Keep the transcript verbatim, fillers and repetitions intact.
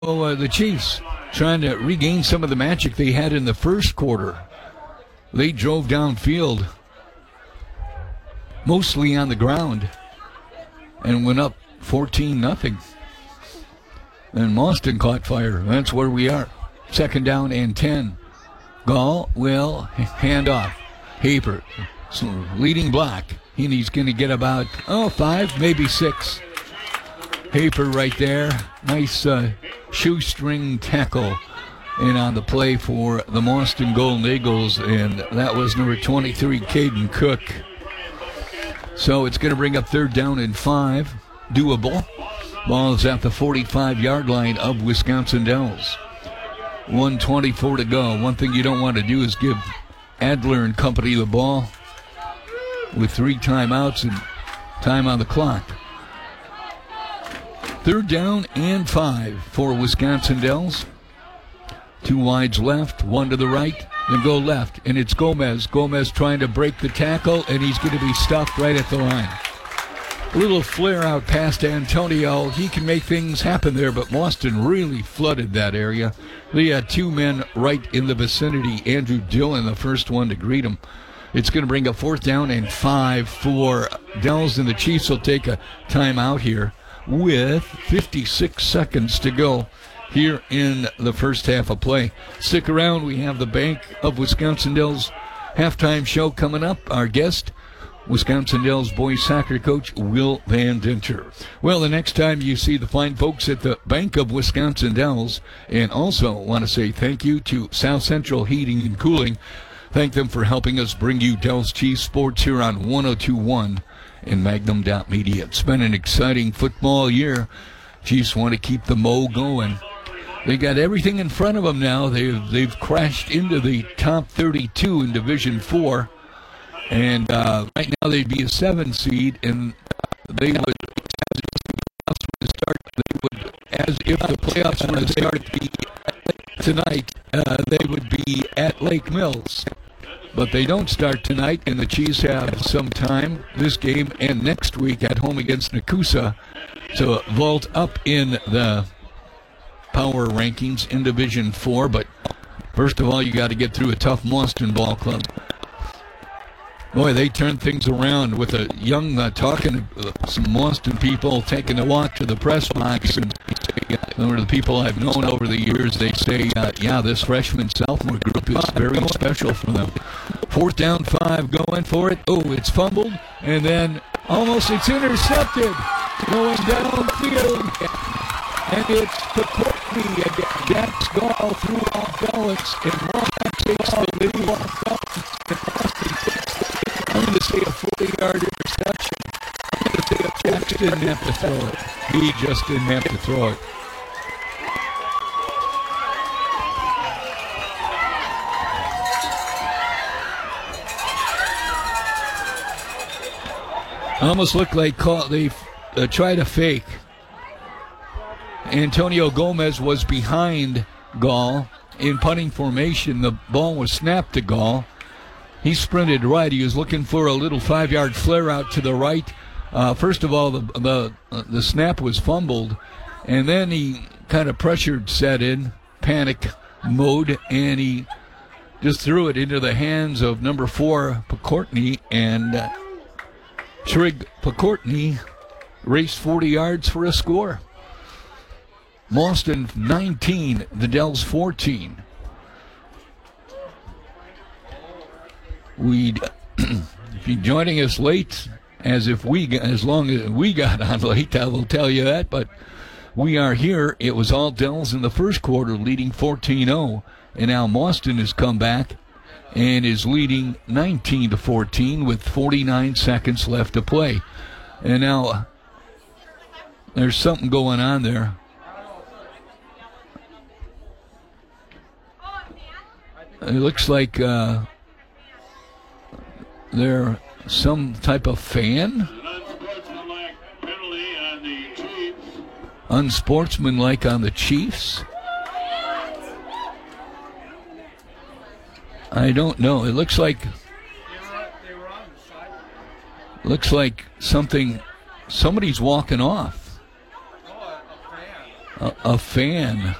Oh, uh, the Chiefs trying to regain some of the magic they had in the first quarter. They drove downfield, mostly on the ground, and went up fourteen nothing. And Mauston caught fire. That's where we are. Second down and ten. Gall will hand off. Haber, leading block. He's going to get about, oh, five, maybe six. Haber right there. Nice uh, shoestring tackle in on the play for the Mauston Golden Eagles, and that was number twenty-three, Caden Cook. So it's going to bring up third down and five. Doable. Ball is at the forty-five-yard line of Wisconsin Dells. one twenty-four to go. One thing you don't want to do is give Adler and company the ball with three timeouts and time on the clock. Third down and five for Wisconsin Dells. Two wides left, one to the right, then go left. And it's Gomez. Gomez trying to break the tackle, and he's going to be stuffed right at the line. A little flare out past Antonio. He can make things happen there, but Mauston really flooded that area. They had two men right in the vicinity. Andrew Dillon, the first one to greet him. It's going to bring a fourth down and five for Dells, and the Chiefs will take a timeout here with fifty-six seconds to go here in the first half of play. Stick around. We have the Bank of Wisconsin Dells halftime show coming up. Our guest, Wisconsin Dells boys soccer coach Will Van Dinter. Well, the next time you see the fine folks at the Bank of Wisconsin Dells, and also want to say thank you to South Central Heating and Cooling. Thank them for helping us bring you Dells Chiefs Sports here on one oh two point one and Magnum dot media. It's been an exciting football year. Chiefs want to keep the mo going. They got everything in front of them now. They've, they've crashed into the top thirty-two in Division four. And uh, right now they'd be a seven seed, and they would, as start, they would, as if the playoffs were to start tonight, uh, they would be at Lake Mills. But they don't start tonight, and the Chiefs have some time this game and next week at home against Nakusa to vault up in the power rankings in Division four. But first of all, you got to get through a tough Mauston ball club. Boy, they turned things around with a young, uh, talking to uh, some Mauston people, taking a walk to the press box. And some of the people I've known over the years, they say, uh, yeah, this freshman sophomore group is very special for them. Fourth down, five, going for it. Oh, it's fumbled, and then almost it's intercepted. Going downfield, and it's Courtney again. Jack's Gall threw off balance, and Wallach takes the lead off balance, and Mauston takes the lead. I'm going to say a forty-yard interception. I'm going to say a Jack didn't have to throw it. He just didn't have to throw it. Almost looked like call, they uh, tried to fake. Antonio Gomez was behind Gall in punting formation. The ball was snapped to Gall. He sprinted right. He was looking for a little five-yard flare out to the right. Uh, first of all, the the uh, the snap was fumbled, and then he kind of pressured set in, panic mode, and he just threw it into the hands of number four, Courtney, and uh, Trig Courtney raced forty yards for a score. Mauston nineteen, the Dells fourteen. We'd if you're joining us late, as if we as long as we got on late, I will tell you that, but we are here. It was all Dells in the first quarter, leading fourteen oh, and now Mauston has come back and is leading nineteen to fourteen with forty-nine seconds left to play. And now there's something going on there. It looks like uh, they're some type of fan. Unsportsmanlike on the Chiefs. I don't know. It looks like looks like something. Somebody's walking off. a, a fan